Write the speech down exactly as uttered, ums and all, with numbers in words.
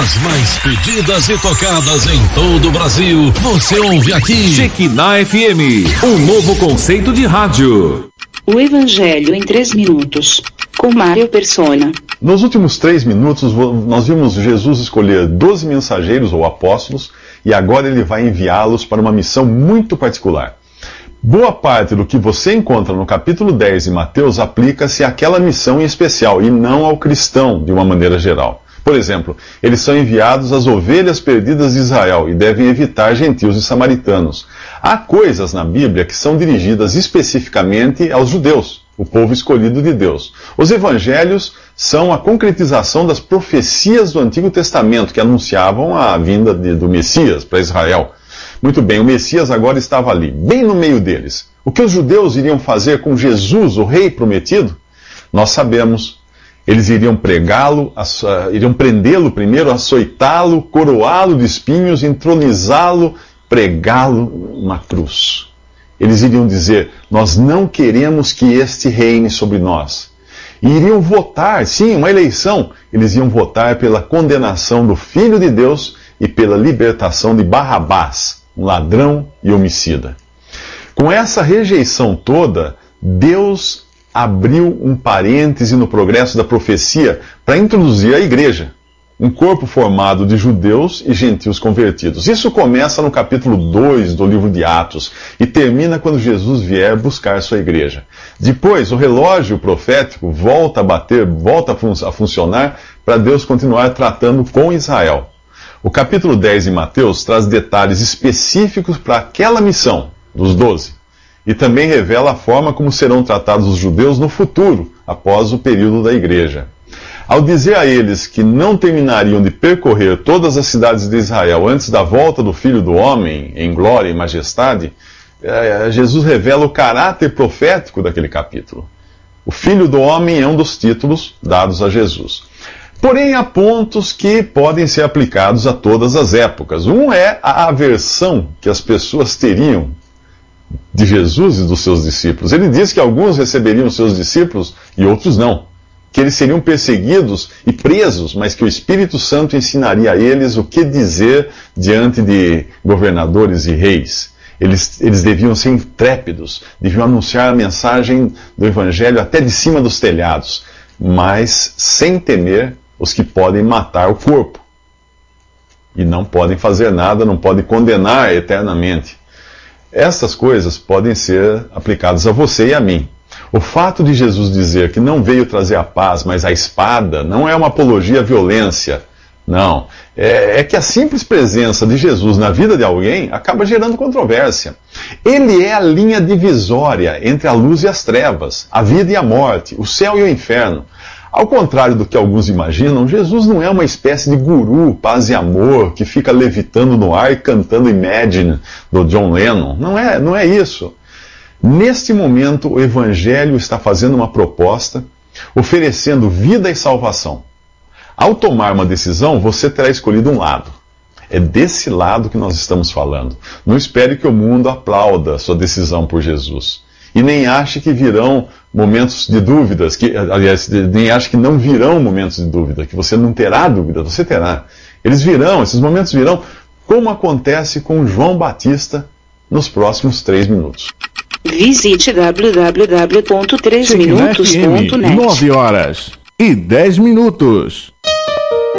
As mais pedidas e tocadas em todo o Brasil, você ouve aqui. Shekinah F M, um novo conceito de rádio. O Evangelho em três minutos, com Mário Persona. Nos últimos três minutos, nós vimos Jesus escolher doze mensageiros ou apóstolos, e agora ele vai enviá-los para uma missão muito particular. Boa parte do que você encontra no capítulo dez de Mateus aplica-se àquela missão em especial, e não ao cristão de uma maneira geral. Por exemplo, eles são enviados às ovelhas perdidas de Israel e devem evitar gentios e samaritanos. Há coisas na Bíblia que são dirigidas especificamente aos judeus, o povo escolhido de Deus. Os evangelhos são a concretização das profecias do Antigo Testamento que anunciavam a vinda de, do Messias para Israel. Muito bem, o Messias agora estava ali, bem no meio deles. O que os judeus iriam fazer com Jesus, o rei prometido? Nós sabemos. Eles iriam pregá-lo, iriam prendê-lo primeiro, açoitá-lo, coroá-lo de espinhos, entronizá-lo, pregá-lo na cruz. Eles iriam dizer: nós não queremos que este reine sobre nós. E iriam votar, sim, uma eleição. Eles iam votar pela condenação do Filho de Deus e pela libertação de Barrabás, um ladrão e homicida. Com essa rejeição toda, Deus abriu um parêntese no progresso da profecia para introduzir a igreja, um corpo formado de judeus e gentios convertidos. Isso começa no capítulo dois do livro de Atos e termina quando Jesus vier buscar sua igreja. Depois, o relógio profético volta a bater, volta a, fun- a funcionar para Deus continuar tratando com Israel. O capítulo dez de Mateus traz detalhes específicos para aquela missão dos doze. E também revela a forma como serão tratados os judeus no futuro, após o período da igreja. Ao dizer a eles que não terminariam de percorrer todas as cidades de Israel antes da volta do Filho do Homem, em glória e majestade, Jesus revela o caráter profético daquele capítulo. O Filho do Homem é um dos títulos dados a Jesus. Porém, há pontos que podem ser aplicados a todas as épocas. Um é a aversão que as pessoas teriam de Jesus e dos seus discípulos. Ele diz que alguns receberiam seus discípulos e outros não. Que eles seriam perseguidos e presos, mas que o Espírito Santo ensinaria a eles o que dizer diante de governadores e reis. Eles, eles deviam ser intrépidos, deviam anunciar a mensagem do Evangelho até de cima dos telhados, mas sem temer os que podem matar o corpo. E não podem fazer nada, não podem condenar eternamente. Essas coisas podem ser aplicadas a você e a mim. O fato de Jesus dizer que não veio trazer a paz, mas a espada, não é uma apologia à violência. Não. É, é que a simples presença de Jesus na vida de alguém acaba gerando controvérsia. Ele é a linha divisória entre a luz e as trevas, a vida e a morte, o céu e o inferno. Ao contrário do que alguns imaginam, Jesus não é uma espécie de guru, paz e amor, que fica levitando no ar e cantando Imagine, do John Lennon. Não é, não é isso. Neste momento, o Evangelho está fazendo uma proposta, oferecendo vida e salvação. Ao tomar uma decisão, você terá escolhido um lado. É desse lado que nós estamos falando. Não espere que o mundo aplauda sua decisão por Jesus. E nem ache que virão momentos de dúvidas, que, aliás, nem ache que não virão momentos de dúvida, que você não terá dúvida, você terá. Eles virão, esses momentos virão, como acontece com João Batista nos próximos três minutos. Visite w w w ponto três minutos ponto net. nove horas e dez minutos.